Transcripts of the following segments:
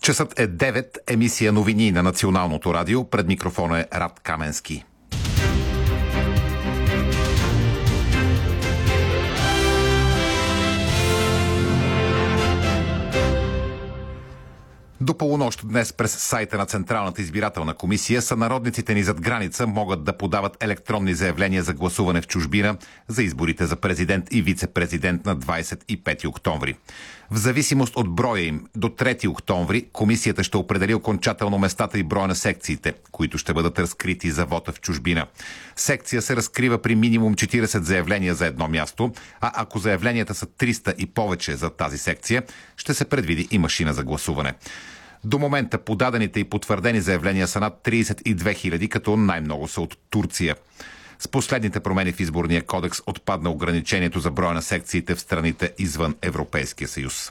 Часът е 9, емисия новини на Националното радио. Пред микрофона е Рад Каменски. До полунощ днес през сайта на Централната избирателна комисия сънародниците ни зад граница могат да подават електронни заявления за гласуване в чужбина за изборите за президент и вице-президент на 25 октомври. В зависимост от броя им до 3 октомври комисията ще определи окончателно местата и броя на секциите, които ще бъдат разкрити за вота в чужбина. Секция се разкрива при минимум 40 заявления за едно място, а ако заявленията са 300 и повече за тази секция, ще се предвиди и машина за гласуване. До момента подадените и потвърдени заявления са над 32 000, като най-много са от Турция. С последните промени в изборния кодекс отпадна ограничението за броя на секциите в страните извън Европейския съюз.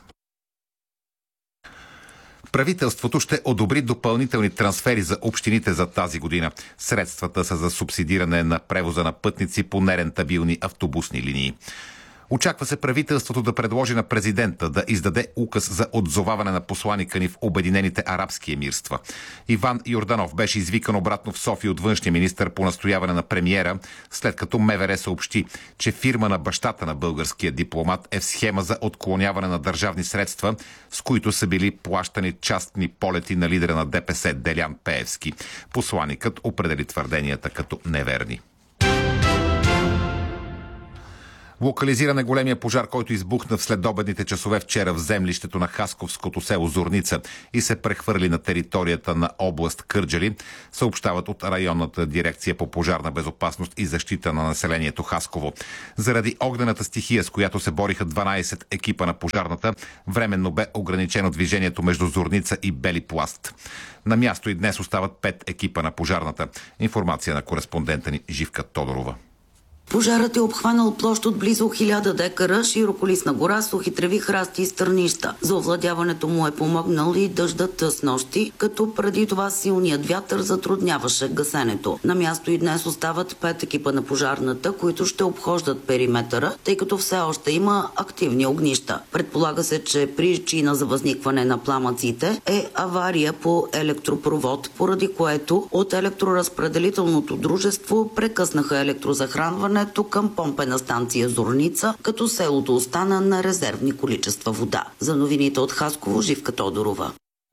Правителството ще одобри допълнителни трансфери за общините за тази година. Средствата са за субсидиране на превоза на пътници по нерентабилни автобусни линии. Очаква се правителството да предложи на президента да издаде указ за отзоваване на посланика ни в Обединените арабски емирства. Иван Йорданов беше извикан обратно в София от външния министър по настояване на премиера, след като МВР съобщи, че фирма на бащата на българския дипломат е в схема за отклоняване на държавни средства, с които са били плащани частни полети на лидера на ДПС Делян Пеевски. Посланикът определи твърденията като неверни. Локализиран е големия пожар, който избухна в следобедните часове вчера в землището на хасковското село Зорница и се прехвърли на територията на област Кърджали, съобщават от районната дирекция по пожарна безопасност и защита на населението Хасково. Заради огнената стихия, с която се бориха 12 екипа на пожарната, временно бе ограничено движението между Зорница и Бели пласт. На място и днес остават 5 екипа на пожарната. Информация на кореспондента ни Живка Тодорова. Пожарът е обхванал площ от близо 1000 декара, широколистна гора, сухи треви, храсти и стърнища. За овладяването му е помогнал и дъждът с нощи, като преди това силният вятър затрудняваше гасенето. На място и днес остават 5 екипа на пожарната, които ще обхождат периметъра, тъй като все още има активни огнища. Предполага се, че причина за възникване на пламъците е авария по електропровод, поради което от електроразпределителното дружество прекъснаха електрозахранване към помпена станция Зорница, като селото остана на резервни количества вода. За новините от Хасково, Живка Тодорова.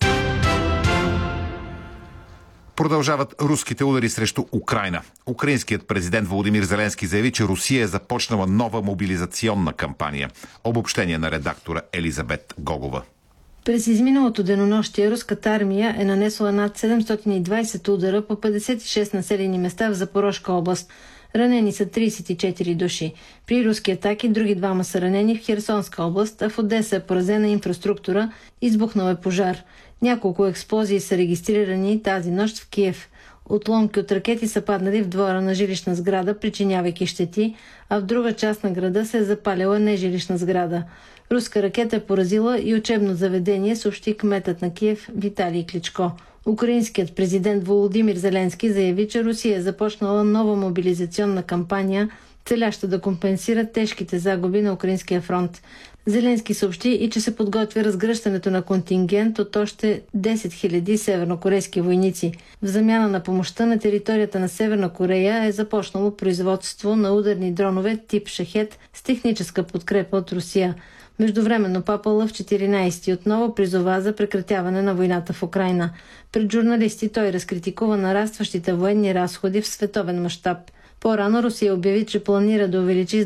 Продължават руските удари срещу Украйна. Украинският президент Володимир Зеленски заяви, че Русия е започнала нова мобилизационна кампания. Обобщение на редактора Елизабет Гогова. През изминалото денонощие руската армия е нанесла над 720 удара по 56 населени места в Запорожка област. Ранени са 34 души. При руски атаки други двама са ранени в Херсонска област, а в Одеса е поразена инфраструктура, избухнал е пожар. Няколко експлозии са регистрирани тази нощ в Киев. Отломки от ракети са паднали в двора на жилищна сграда, причинявайки щети, а в друга част на града се е запалила нежилищна сграда. Руска ракета е поразила и учебно заведение, съобщи кметът на Киев Виталий Кличко. Украинският президент Володимир Зеленски заяви, че Русия е започнала нова мобилизационна кампания, целяща да компенсира тежките загуби на Украинския фронт. Зеленски съобщи и че се подготвя разгръщането на контингент от още 10 000 севернокорейски войници. В замяна на помощта на територията на Северна Корея е започнало производство на ударни дронове тип Шахед с техническа подкрепа от Русия. Междувременно папа Лъв 14 отново призова за прекратяване на войната в Украйна. Пред журналисти той разкритикува нарастващите военни разходи в световен мащаб. По-рано Русия обяви, че планира да увеличи с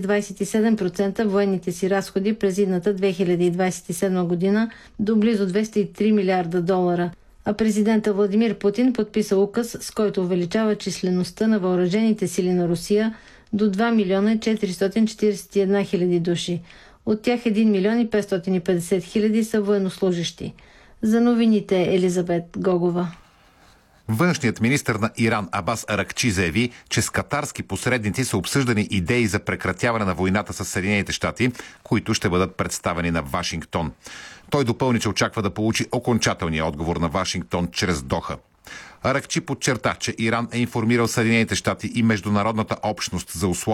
27% военните си разходи през идната 2027 година до близо 203 милиарда долара. А президента Владимир Путин подписа указ, с който увеличава числеността на въоръжените сили на Русия до 2 милиона 441 хиляди души. От тях 1 милион 550 хиляди са военнослужащи. За новините Елизабет Гогова. Външният министър на Иран Абас Аракчи заяви, че с катарски посредници са обсъждани идеи за прекратяване на войната с Съединените щати, които ще бъдат представени на Вашингтон. Той допълни, че очаква да получи окончателния отговор на Вашингтон чрез Доха. Аракчи подчерта, че Иран е информирал Съединените щати и международната общност за условия